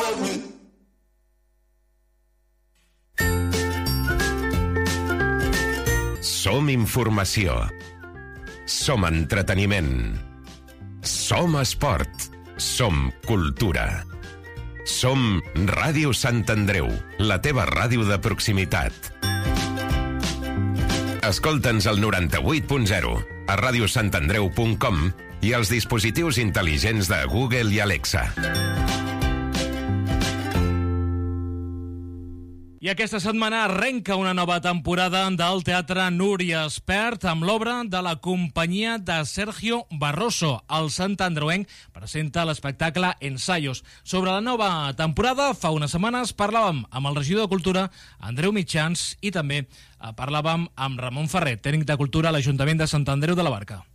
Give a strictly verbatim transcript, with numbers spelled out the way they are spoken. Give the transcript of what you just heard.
Som informació. Som entreteniment. Som esport. Som cultura. Som Ràdio Sant Andreu, la teva ràdio de proximitat. Escolta'ns al noranta-vuit punt zero, a radiosantandreu punt com i als dispositius intel·ligents de Google i Alexa. I aquesta setmana arrenca una nova temporada del Teatre Núria Espert amb l'obra de la companyia de Sergio Barroso. El santandreuenc presenta l'espectacle Ensayos. Sobre la nova temporada, fa unes setmanes parlàvem amb el regidor de Cultura, Andreu Mitjans, i també parlàvem amb Ramon Ferrer, tècnic de Cultura a l'Ajuntament de Sant Andreu de la Barca.